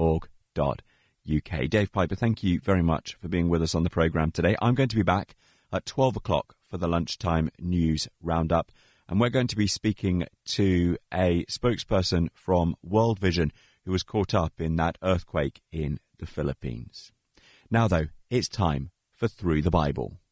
Dave Piper, thank you very much for being with us on the programme today. I'm going to be back at 12 o'clock for the lunchtime news roundup, and we're going to be speaking to a spokesperson from World Vision who was caught up in that earthquake in the Philippines. Now, though, it's time for Through the Bible.